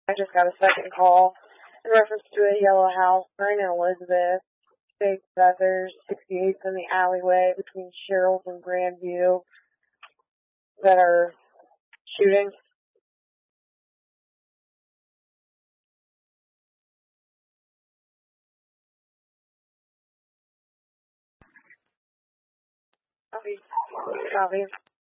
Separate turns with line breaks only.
I just got a second call in reference to a yellow house in Elizabeth. States that there's 68s in the alleyway between Cheryl's and Grandview that are shooting. Copy.